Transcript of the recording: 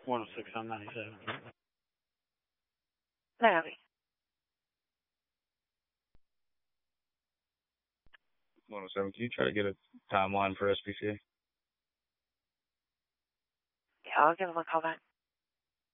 106 on 97. 107, can you try to get a timeline for SPCA? Yeah, I'll give him a call back.